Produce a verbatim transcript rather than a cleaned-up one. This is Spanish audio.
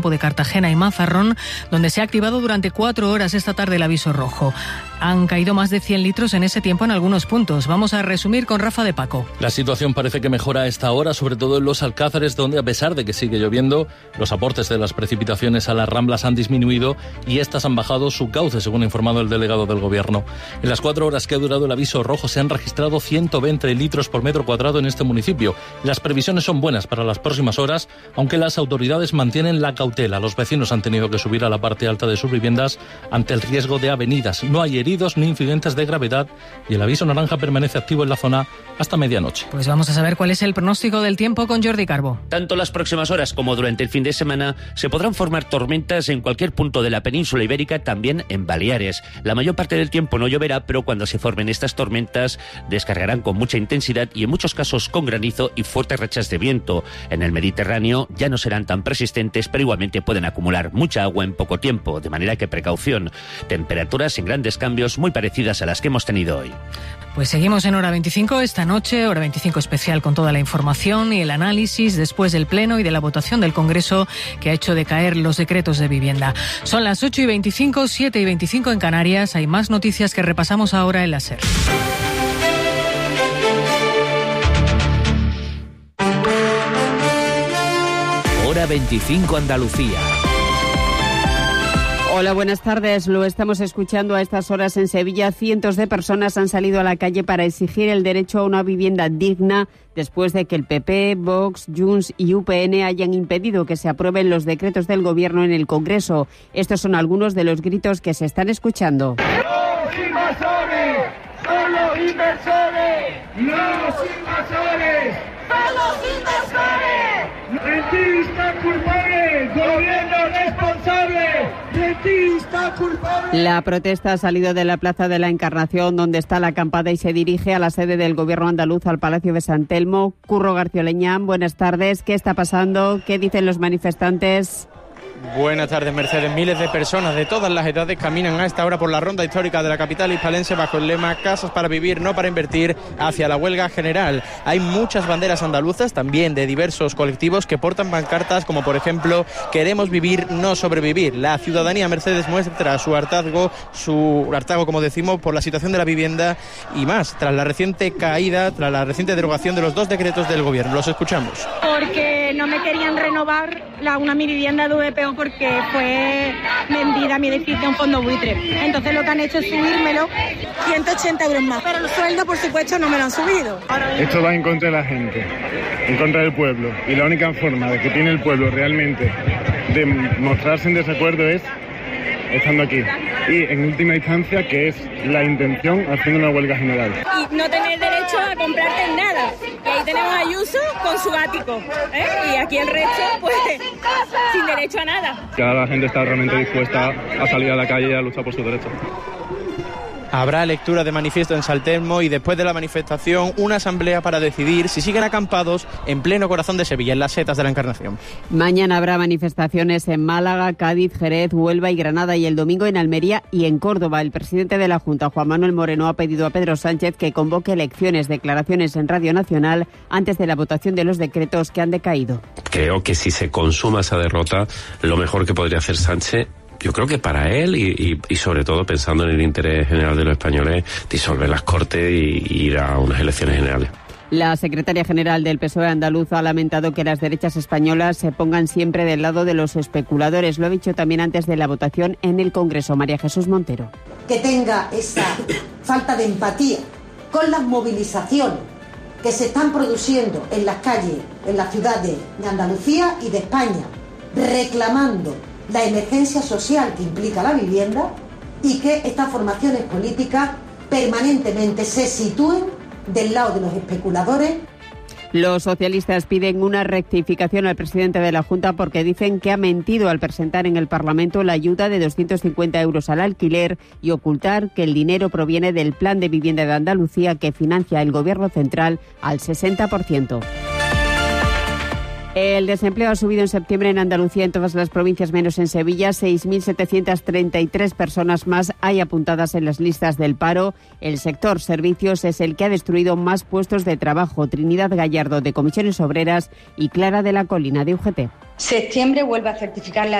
de Cartagena y Mazarrón, donde se ha activado durante cuatro horas esta tarde el aviso rojo. Han caído más de cien litros en ese tiempo en algunos puntos. Vamos a resumir con Rafa de Paco. La situación parece que mejora a esta hora, sobre todo en los Alcázares, donde a pesar de que sigue lloviendo, los aportes de las precipitaciones a las Ramblas han disminuido y estas han bajado su cauce, según ha informado el delegado del Gobierno. En las cuatro horas que ha durado el aviso rojo se han registrado ciento veinte litros por metro cuadrado en este municipio. Las previsiones son buenas para las próximas horas, aunque las autoridades mantienen la cautela. Los vecinos han tenido que subir a la parte alta de sus viviendas ante el riesgo de avenidas. No hay heridos ni incidentes de gravedad y el aviso naranja permanece activo en la zona hasta medianoche. Pues vamos a saber cuál es el pronóstico del tiempo con Jordi Carbo. Tanto las próximas horas como durante el fin de semana se podrán formar tormentas en cualquier punto de la península ibérica, también en Baleares. La mayor parte del tiempo no lloverá, pero cuando se formen estas tormentas descargarán con mucha intensidad y en muchos casos con granizo y fuertes rachas de viento. En el Mediterráneo ya no serán tan persistentes, pero igualmente pueden acumular mucha agua en poco tiempo, de manera que precaución. Temperaturas sin grandes cambios, muy parecidas a las que hemos tenido hoy. Pues seguimos en Hora veinticinco esta noche, Hora veinticinco especial con toda la información y el análisis después del Pleno y de la votación del Congreso que ha hecho decaer los decretos de vivienda. Son las ocho y veinticinco, siete y veinticinco en Canarias. Hay más noticias que repasamos ahora en la SER. Hora veinticinco Andalucía. Hola, buenas tardes. Lo estamos escuchando a estas horas en Sevilla. Cientos de personas han salido a la calle para exigir el derecho a una vivienda digna después de que el P P, Vox, Junts y U P N hayan impedido que se aprueben los decretos del Gobierno en el Congreso. Estos son algunos de los gritos que se están escuchando. ¡Los invasores! ¡Son los inversores! ¡Los invasores! ¡Son los inversores! ¡Rentistas culpables! ¡Gobierno responsable! ¡Rentistas culpables! La protesta ha salido de la Plaza de la Encarnación, donde está la acampada, y se dirige a la sede del Gobierno andaluz, al Palacio de San Telmo. Curro Garcioleñán, buenas tardes. ¿Qué está pasando? ¿Qué dicen los manifestantes? Buenas tardes, Mercedes. Miles de personas de todas las edades caminan a esta hora por la ronda histórica de la capital hispalense bajo el lema Casas para vivir, no para invertir, hacia la huelga general. Hay muchas banderas andaluzas, también de diversos colectivos, que portan pancartas como, por ejemplo, queremos vivir, no sobrevivir. La ciudadanía, Mercedes, muestra su hartazgo, su hartazgo, como decimos, por la situación de la vivienda y más, tras la reciente caída, tras la reciente derogación de los dos decretos del Gobierno. Los escuchamos. Porque no me querían renovar la, una mi vivienda de V P O porque fue vendida mi edificio a un fondo buitre. Entonces lo que han hecho es subírmelo ciento ochenta euros más. Pero el sueldo, por supuesto, no me lo han subido. Esto va en contra de la gente, en contra del pueblo. Y la única forma de que tiene el pueblo realmente de mostrarse en desacuerdo es estando aquí. Y en última instancia, que es la intención, haciendo una huelga general. Y no tener derecho a comprarte nada. Y ahí tenemos a Ayuso con su ático, ¿eh? Y aquí el resto, pues, sin derecho a nada. Que ahora la gente está realmente dispuesta a salir a la calle y a luchar por sus derechos. Habrá lectura de manifiesto en San Telmo y después de la manifestación una asamblea para decidir si siguen acampados en pleno corazón de Sevilla, en las setas de la Encarnación. Mañana habrá manifestaciones en Málaga, Cádiz, Jerez, Huelva y Granada, y el domingo en Almería y en Córdoba. El presidente de la Junta, Juan Manuel Moreno, ha pedido a Pedro Sánchez que convoque elecciones, declaraciones en Radio Nacional antes de la votación de los decretos que han decaído. Creo que si se consuma esa derrota, lo mejor que podría hacer Sánchez, yo creo que para él y, y, y sobre todo pensando en el interés general de los españoles, disolver las Cortes y, y ir a unas elecciones generales. La secretaria general del P S O E andaluz ha lamentado que las derechas españolas se pongan siempre del lado de los especuladores. Lo ha dicho también antes de la votación en el Congreso. María Jesús Montero. Que tenga esa falta de empatía con las movilizaciones que se están produciendo en las calles, en las ciudades de Andalucía y de España, reclamando la emergencia social que implica la vivienda, y que estas formaciones políticas permanentemente se sitúen del lado de los especuladores. Los socialistas piden una rectificación al presidente de la Junta porque dicen que ha mentido al presentar en el Parlamento la ayuda de doscientos cincuenta euros al alquiler y ocultar que el dinero proviene del Plan de Vivienda de Andalucía que financia el Gobierno central al sesenta por ciento. El desempleo ha subido en septiembre en Andalucía, en todas las provincias menos en Sevilla. seis mil setecientas treinta y tres personas más hay apuntadas en las listas del paro. El sector servicios es el que ha destruido más puestos de trabajo. Trinidad Gallardo, de Comisiones Obreras, y Clara de la Colina, de U G T. Septiembre vuelve a certificar la